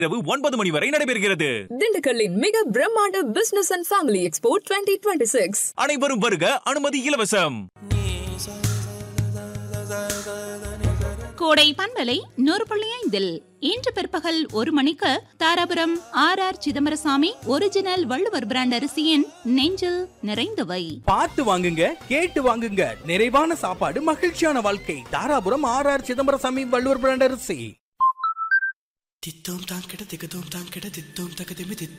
இரவு 9 மணி வரை நடைபெறுகிறது. திண்டுக்கல்லின் மிக பிரம்மாண்ட பிசினஸ் அண்ட் ஃபேமிலி எக்ஸ்போ 2026. அனைவரும் வருக, அனுமதி இலவசம். கோடை பண்பலை 100.5 இன்று பிற்பகல் 1 மணிக்கு Dharapuram R Chidambarasamy original Valluvar brand அரிசியின் நெஞ்சில் நிறைந்தவை. பார்த்து வாங்குங்க, கேட்டு வாங்குங்க. நிறைவான சாப்பாடு, மகிழ்ச்சியான வாழ்க்கை. தாராபுரம் ஆர் சிதம்பரசாமி வள்ளுவர் பிராண்ட் அரிசி. தித்தோம் தான் கிட திகதோம் தான் கிட தித்தோம் தகதிமி தித்தோம்